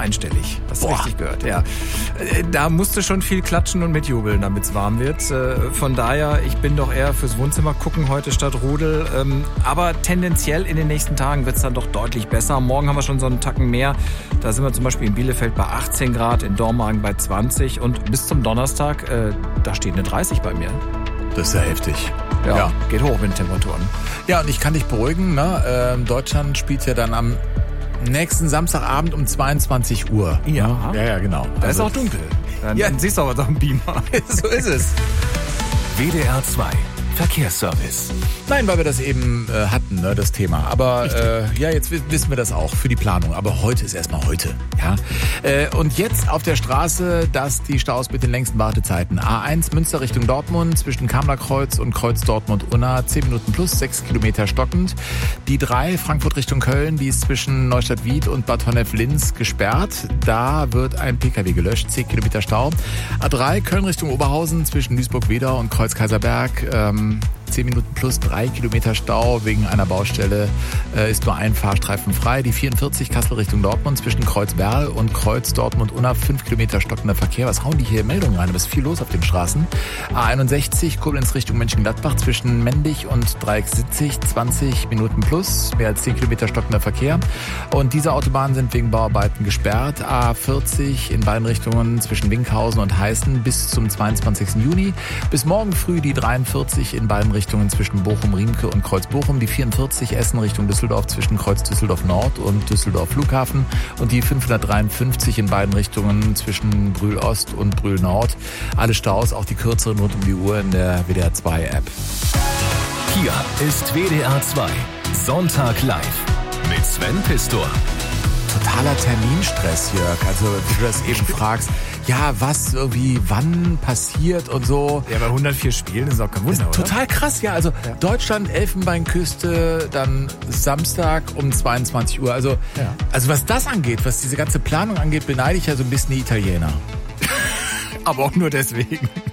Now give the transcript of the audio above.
einstellig. Hast du richtig gehört, ja. Da musst du schon viel klatschen und mitjubeln, damit es warm wird. Von daher, ich bin doch eher fürs Wohnzimmer gucken heute statt Rudel. Aber tendenziell in den nächsten Tagen wird es dann doch deutlich besser. Morgen haben wir schon so einen Tacken mehr. Da sind wir zum Beispiel in Bielefeld bei 18 Grad, in Dormagen bei 20 und bis zum Donnerstag, da steht eine 30 bei mir. Das ist ja heftig. Ja, geht hoch mit den Temperaturen. Ja, und ich kann dich beruhigen, ne? Deutschland spielt ja dann am nächsten Samstagabend um 22 Uhr. Ja. Ja, genau. Da ist auch dunkel. Dann siehst du aber doch einen Beamer. So ist es. WDR 2 Verkehrsservice. Nein, weil wir das eben hatten, ne, das Thema. Aber jetzt wissen wir das auch für die Planung. Aber heute ist erstmal heute. Ja. Und jetzt auf der Straße, die Staus mit den längsten Wartezeiten. A1 Münster Richtung Dortmund zwischen Kamlerkreuz und Kreuz Dortmund-Unna 10 Minuten plus, 6 Kilometer stockend. Die 3 Frankfurt Richtung Köln, die ist zwischen Neustadt-Wied und Bad Honnef-Linz gesperrt. Da wird ein PKW gelöscht, 10 Kilometer Stau. A3 Köln Richtung Oberhausen zwischen Duisburg-Wedau und Kreuz-Kaiserberg. 10 Minuten plus 3 Kilometer Stau wegen einer Baustelle, ist nur ein Fahrstreifen frei. Die 44 Kassel Richtung Dortmund zwischen Kreuz-Berl und Kreuz Dortmund-Unna 5 Kilometer stockender Verkehr. Was hauen die hier Meldungen rein? Da ist viel los auf den Straßen. A61 Koblenz Richtung Mönchengladbach zwischen Mendig und Dreieckssitzig 20 Minuten plus, mehr als 10 Kilometer stockender Verkehr. Und diese Autobahnen sind wegen Bauarbeiten gesperrt. A40 in beiden Richtungen zwischen Winkhausen und Heißen bis zum 22. Juni. Bis morgen früh die 43 in beiden Richtungen zwischen Bochum-Riemke und Kreuz-Bochum, die 44 Essen Richtung Düsseldorf zwischen Kreuz Düsseldorf-Nord und Düsseldorf-Flughafen und die 553 in beiden Richtungen zwischen Brühl-Ost und Brühl-Nord. Alle Staus, auch die kürzeren rund um die Uhr in der WDR 2 App. Hier ist WDR 2 Sonntag live mit Sven Pistor. Totaler Terminstress, Jörg. Also, wie du das eben fragst, ja, was irgendwie wann passiert und so. Ja, bei 104 Spielen ist auch kein Wunder, oder? Total krass, ja. Also Deutschland, Elfenbeinküste, dann Samstag um 22 Uhr. Also was das angeht, was diese ganze Planung angeht, beneide ich ja so ein bisschen die Italiener. Aber auch nur deswegen.